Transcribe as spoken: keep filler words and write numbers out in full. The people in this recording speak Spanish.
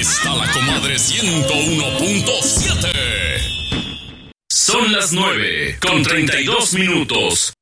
está la comadre ciento uno punto siete. Son las nueve con treinta y dos minutos.